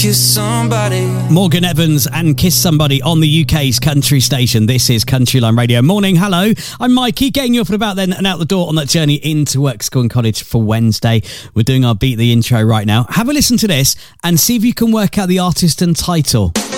kiss somebody. Morgan Evans and Kiss Somebody on the UK's country station. This is Countryline Radio. Morning, hello. I'm Mikey, getting you up and about then and out the door on that journey into work, school and college for Wednesday. We're doing our Beat the Intro right now. Have a listen to this and see if you can work out the artist and title.